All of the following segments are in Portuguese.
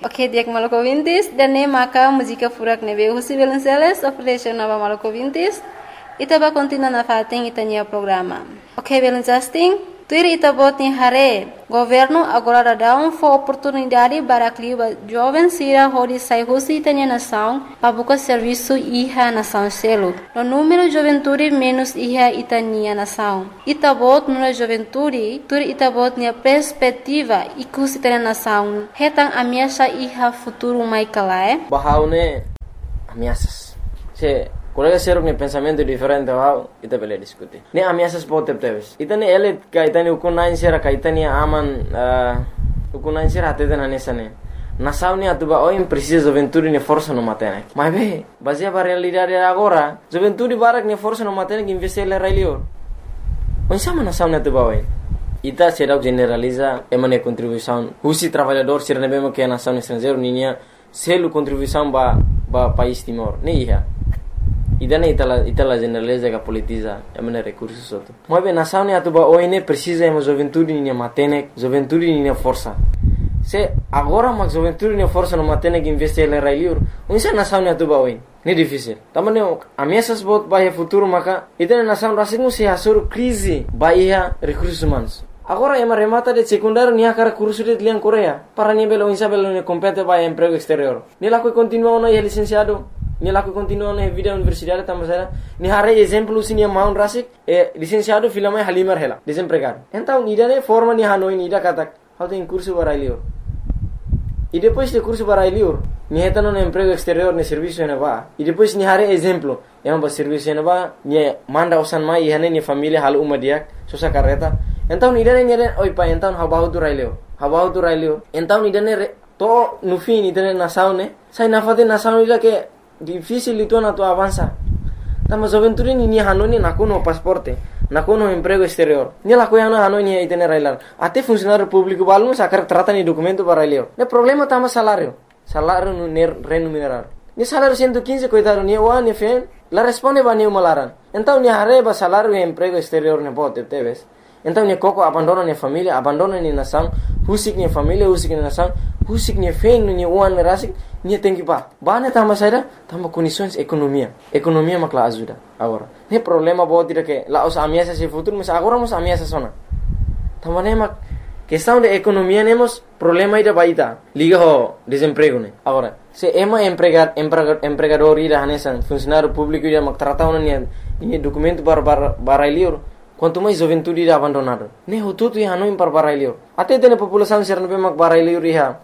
Oke, diak Maluku Vintis, dan ne maka música furak nebe Husi Violonceles, oferece nova Maluku Vintis, ita ba continua na fating itania programa. Oke, Violoncesting, tuir ita bot ni hare, governo agora dá oportunidade para que jovens sira hodi sai Husi itania nação, para buscar serviço iha nação selo. No número de juventude menos iha itania nação. Ita bot nuna juventude, tuir ita bot ni perspectiva ikus itania nação. Hetang ameaça iha futuro mai kalae. Bahaune ameaças. Se colega ser um pensamento diferente bahau ita bele discutir. Ne ameaças pode ter. Ita ne ele kaitani ukunain sera kaitani aman ukunain sera até na nesane. Nação ne atuba oi precisa juventude ne força no matene. Mas be, baseia para realidade agora, juventude barak ne força no matene que investir le railio. Onde sama nação ne atuba oi. Ita será generaliza emane contribuição. Husi trabalhador ser ne bemo que a nação estrangeiro ninha selo contribuição ba país Timor. Ne ia. Idane itala generaliza que politiza emane recursos outro. Mas bem nação ne atuba oi ne precisa ema juventude ninha matene, juventude ninha força. Se agora mas juventude ninha força no matene que investir le railio. Onde sa nação ne atuba oi. Ne difícil. Tamane ameaças bot bahia futuro maka itane nação rasingu se hasur crise bahia recursos humanos. Agora ema remata de secundário nia cara curso de liang Coreia. Para nia belo insa belo ne compete bahia emprego exterior. Ni lá que continua no licenciado. Ni lá que continua na vida universidade tamasera. Ni hare exemplo sinia maun rasik licenciado filama halimar hela desempregado. Então nidane forma ni hanoi nida katak. How tem curso barailio. E depois de curso barailio, ni heta no emprego exterior ne serviço ena ba. E depois ni hare exemplo, ema ba serviço ena ba, ni manda usan mai ihane ni família hal uma diak, susa carreta. Então ni dane oi pa então habahu tu railio. Então ni dane to no fim ni dane nação ne, sai na fate nação ila que difícil itu na tu avança. Tama juventude ni hanoni nakuno pasporte. Nakuno emprego exterior. Ni la coiana hanoni itene railar. Até funcionário público balum sacar trata ni documento para railio. Ne problema tama salário. Salário no remunerar. Ni salário 115 coitado ni o ni fen. La responde ba ni malaran. Então ni hareba salário e emprego exterior ne bote teves. Então ni coco abandona ni família, abandona ni nação, husik ni família, husik ni nação, husik ni fen ni uan rasik ni tem que ba. Ba ne tama saída, tama condições economia. Economia makla ajuda agora. Ne problema bote de que la os ameaças se futuro, mas agora mos ameaças sona. Tama ne mak questão de economia nemos problema ida baita. Liga ho desemprego ne. Agora, se ema empregador ida hanesan, funcionário público ida mak trata ni documento para liur. Quanto mais juventude ida abandonado. Ne ho tutu ia hanoi para barailio. Até tene população ser no mak barailio iha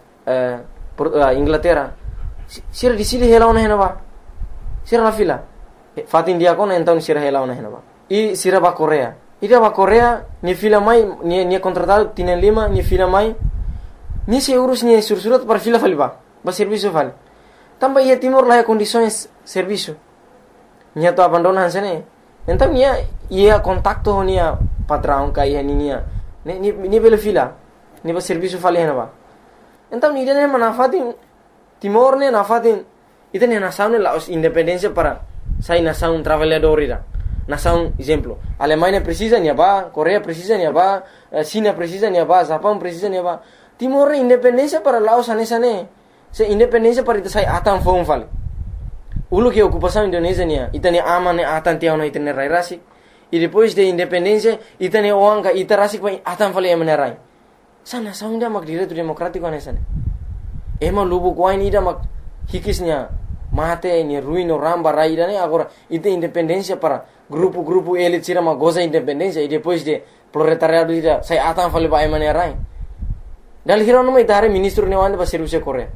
Inglaterra. Sira di sili hela ona hena ba. Sira la fila. Fatin dia kona então sira hela ona hena ba. E sira ba Coreia. Ida ba Coreia ni fila mai ni contratado tienen lima ni fila mai. Ni se urus ni sursurat para fila faliba. Ba serviço vale. Tamba ia Timor lá condições serviço. Ni to abandonan sene. Então ia contacto nia patrão kai nia. Ni bela fila. Ni ba serviço fali hena ba. Então ni dene manafatin Timor ne nafatin itene nação ne la independência para sai nação trabalhador ira. Nação exemplo, Alemanha precisa nia ba, Coreia precisa nia ba, China precisa nia ba, Japão precisa nia ba. Timor independência para Laos anesane. Se independência para itu sai atan fong fali. Ulu que ocupação Indonésia nia, itane aman ne atan tiao na itane rai rasik. E depois de independência, itane oanga ita rasik pa atan fali emane rai. Sa nação inda mak direito democrático anesane. Ema lubu kuain ida mak hikisnya mate ni ruino ramba rai ida ne agora ita independência para grupo elit sira mak goza independência e depois de proletariado ida sai atan fali pa emane rai. Dal hirono mai tare ministro ne wande ba serviço Coreia.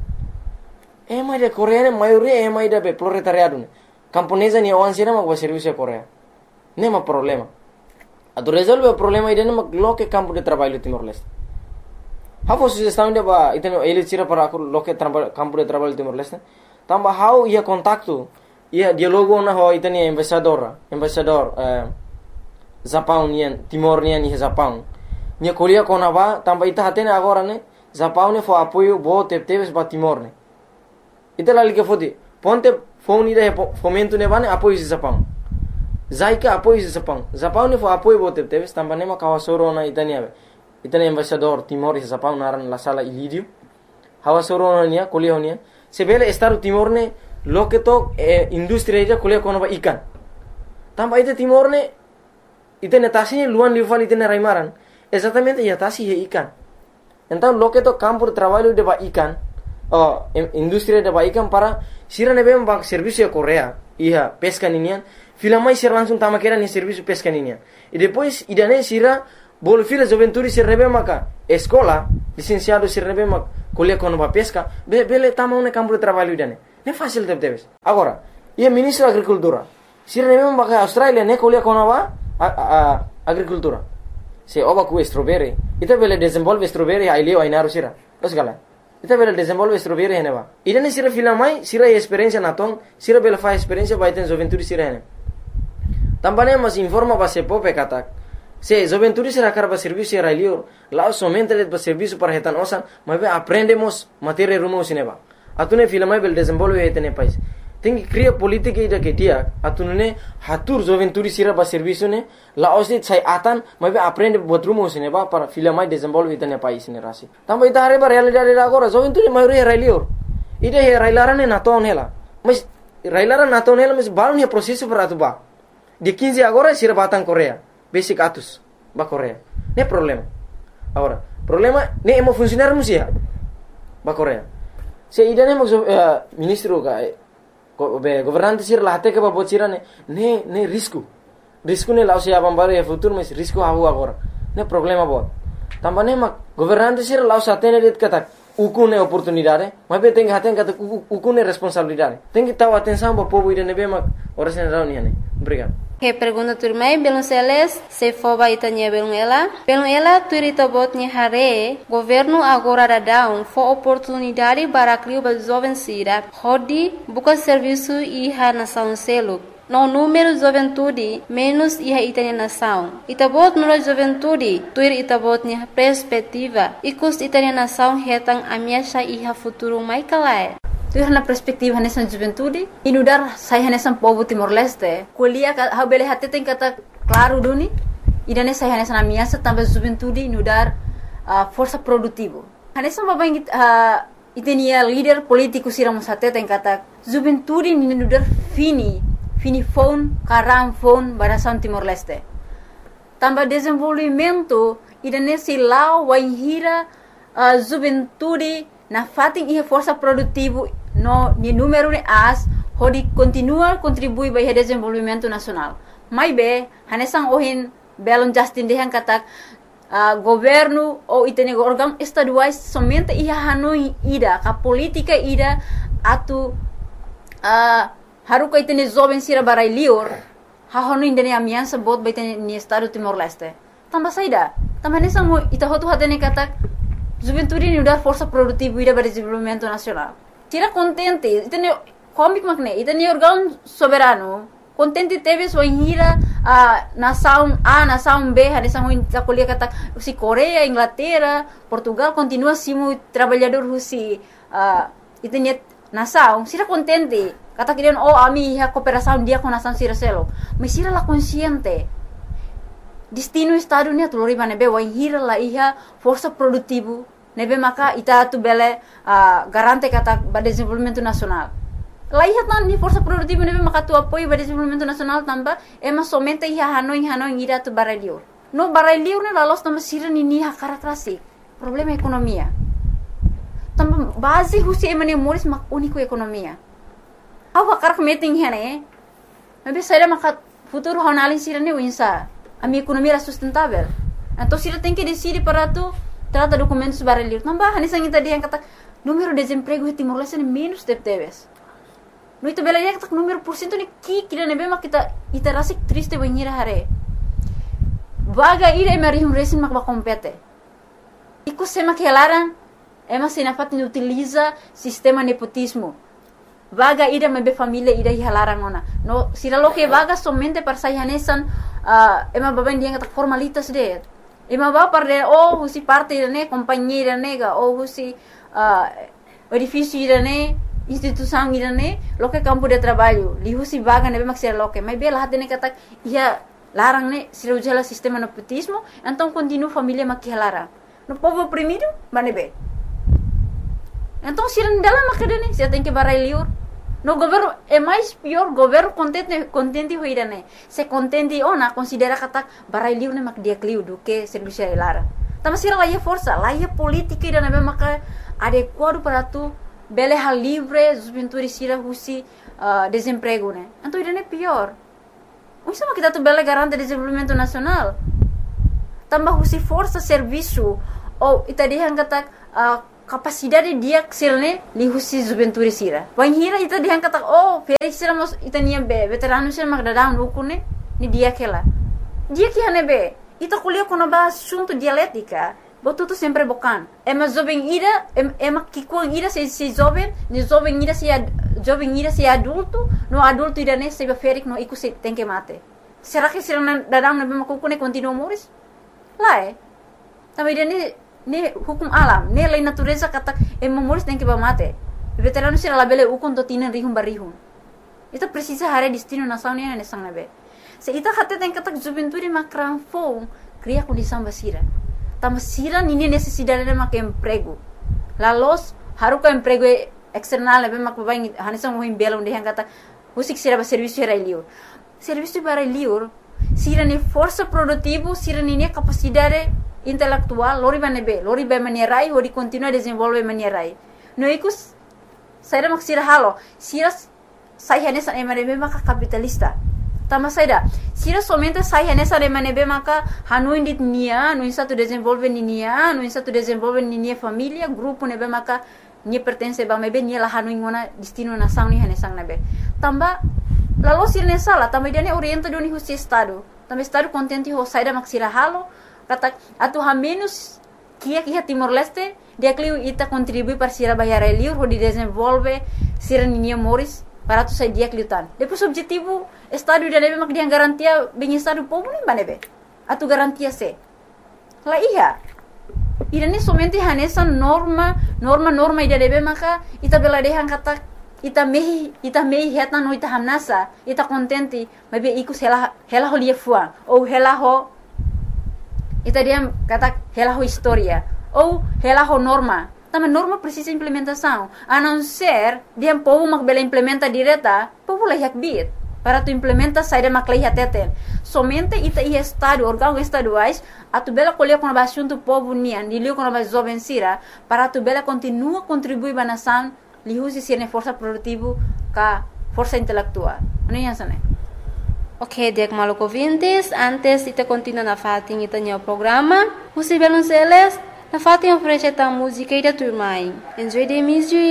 Ema ida Coreia ne maioria ema ida be proletariado ne. Camponesa ni awan sira mak ba serviço Coreia. Nema problema. Atu resolve o problema ida ne mak loke campo de trabalho Timor-Leste. How sugestão de ba iteno ele tira para loke campo de trabalho Timor-Leste. Tamba how ia contacto ia dialogo na ho iteni embaixador Japão nian Timor nian ni Japão. Nia kolia kona ba tamba ita hatene agora ne Japão ne fo apoio bo teves ba Timor ne. Ita lali que fodi ponte phone ida fomento ne bane apoio Japão. Zaika apoio Japão. Japão ne fo apoio bo teves tamba ne ma kawasoro na itani ave. Itani embaixador Timor e Japão naran la sala Ilírio. hawa soronia kuliah honia sebele Estado Timor ne loke to industri ida kuliah kono ba ikan tamba ite Timor ne ite netasi luan liufal ite raimaran exatamente ya tasi he ikan então loke to campo de trabalho de ba ikan industri de ba ikan para sira ne bem ba serviço Korea iya pesca ninian filamai sira langsung tama kera ni serviço pesca ninian e depois idane sira bol fila juventude sira bem maka escola licenciado sira bem maka kuliah kono ba pesca bele tama un campo de trabalho idane ne fácil debes agora ia ministro da agricultura sira ne bem maka Australia ne kuliah kono ba agricultura se oba ku strawberry ita bele desenvolve strawberry ai leo ai naru sira los gala ita bele desenvolve strawberry hene ba idane sira filamai sira experiência naton sira bele fa experiência ba iten juventude sira hene tambane mas informa ba se pope katak se juventude sira karba serviço era leo lá somente de serviço para retan osan mas aprendemos matéria rumo sineba atune filamai bele desenvolve etene país tem que criar política ida que dia atune hatur juventude sira ba serviço ne la osit sai atan mas aprende buat rumo sineba para filamai desenvolve etene país ne rasi tamba ita are ba realidade agora juventude maioria era leo ida he railarane naton hela mas railaran naton hela mas balon he processo para atuba de 15 agora sira batang Korea basic atus ba Korea ne problema agora problema ne emo funcionar musia ba Korea se idane mo ministro ka governante sir la hate ke ba bocira ne risco ne lao se abam bare futuro mas risco hawo agora ne problema bo tambane ma governante sir lao sa tene det kata ukune oportunidade mas be tem haten kata ukune responsabilidade tem que taw atenção ba povo idane be ma ora sen reunião obrigado. Que pergunta turmai belum seles se foba itanya belum ela turita botnya hare governo agora da down for oportunidade para criar ba jovem sira hodi buka serviço iha nação selo no número juventude menos iha itanya nação itabot no juventude tuir itabotnya perspectiva ikus itanya nação hetang amiasha iha futuro mai kalai tu na perspektiva nessa juventude inudar saya nessa povo Timor Leste kuliah ha bele hate tem kata claro duni idane saya nessa na minha também juventude inudar força produtivo nessa babang itenia líder político siramos hate tem kata juventude inudar fini phone karam phone barasan Timor Leste também desenvolvimento idane silau waihira juventude na fating iha força produtivo no ni número ne as hodi continua contribui para o desenvolvimento nacional mai be hanesang ohin belon Justin dehan katak governo ou itene órgão estaduais somente iha hanoi ida ka política ida atu haruka itene jovem sira barai lior ha hono indene amiança bot baitene ni estado Timor Leste tamba saida tamba hanesang mo ita hotu hatene katak juventude ni udar força produtiva ida para desenvolvimento nacional tira contente itene comic makne itene órgão soberano contente teve sua hira nação A nação B hadesang ta kuliah kata si Korea Inglaterra Portugal continua simo trabalhador husi itene nação sira contente kata kirian ami ha cooperação dia com nação sira selo mas sira la consciente destino estado ni atulori nebe wahira la iha força produtivo nebe maka ita tu bele garante kata ba desenvolvimento nacional la iha tan ni força produtivo nebe maka tu apoio ba desenvolvimento nacional tamba ema somente iha hanoi ira tu barelio no barelio ne la los tamba sira ni ha karakteristik problema ekonomia tamba base husi emane moris mak unico ekonomia awa karak meeting hene nebe saya maka futuro honalin sira ne winsa a minha economia era sustentável. Então, se ela tem que decidir para tu trata documentos barulhos, não vai, nessa ainda dia kata número de desemprego em Timor Leste menos de teves. No itu bela dia kata número por cento ni kira nebe mak kita rasa triste banhira hare. Vaga ira emerihum resin mak ba compete. Iku sema que elaran ema sinafat ni utiliza sistema nepotismo. Vaga ida mebe família ida hilaran ona. No sila lo que vaga somente para sayanesan ema baban dia kata formalitas de. Ema ba para husi parte ne companhia nega ou husi edifício ne instituição ne lo que campo de trabalho. Li husi vaga nebe maksir lo que. Mebe lah ne kata ia larang ne sila ujala sistema nepotismo, então continua família mak hilaran. No povo oprimido, manebe. Então, se não dá lá, mas você tem que barai liur. No governo é mais pior, governo contente hoira né. Se contente na considera kata barai liur né mak dia kliu do que serviço lara. Tama sira lá é força, lá é política e na maka adequado para tu bele hal livre, os pintores sira husi desemprego né. Então isso é pior. Isso é kita tu bele garante desenvolvimento nacional. Tambah husi força serviço ou itadihan kata capacidade dia ksilne li husi juventude sira. Wan hira ita dihan kata feri sira mos itania be veterano sira magdadang lukune ni dia kela. Dia que hane be ita kuliah kono ba assunto dialética. Botuto sempre bokan. Ema jovem ira ema kikuang ira se jovem, ni jovem ira se adulto, no adulto ira ne se ferik no iku se tem que mate. Será que sira dadang na be makukune continua moris? Lá Também ira ne hukum alam, ne lei natureza kata moris tem que mate. Veterano sira labele ukon to tinan rihum barihum. Ita precisa hare destino nação ne sang nabe. Se ita hate tem kata juventude makran fo cria condição basira. Tama sira nini necessidade de mak emprego. Lalos haruka emprego external nabe mak babai hanisang mo himbela onde hang kata husik sira ba serviço era liur. Serviço para liur sira ne força produtivo, sira ne capacidade intelectual, lori ba manierai, hori continua desenvolve manierai. No ikus, saira mak sira halo, sira sai hanesa emanebe maka capitalista. Tama saira, sira somente sai hanesa emanebe maka hanuin dit nia, no insa tu desenvolve nia, no insa tu desenvolve nia família, grupo nebe maka nia pertence ba mebe nia la hanuin ngona destino nação ni hanesang nebe. Tamba lalu sira ne sala, tamba dia ne orienta doni husi estado. Tamba estado contente ho saira mak sira halo. Kata atu menos kia Timor Leste dia kliu ita contribui para sira bayar liur ho di desenvolve sira ninia moris para tu sai dia kliutan. Depois objetivo estado dia nebe mak dia garantia bem estado povo nem banebe. Atu garantia se. La iya. Ida ni somente hanesa norma ida nebe maka ita bela dehan kata ita mehi heta no ita hamnasa ita contente mabe ikus hela ho lia fuang ou hela ho ita dia kata hela ho história ou hela ho norma. Também norma precisa implementação. A não ser dia povo mak bela implementa direta, povo lah yak bit. Para tu implementa saída mak lah teten. Somente ita ia estado órgãos estaduais a tu bela colher com a assunto povo nian, dilio com a jovem sira, para tu bela continua contribuir ba nação, li usi sirne força produtivo ka força intelectual. Não é assim? Ok, dek maluco ouvintes, antes de continuar na fatin ita o programa, você Belunceles, na fatin oferece a música e da turma. Enjoy the music.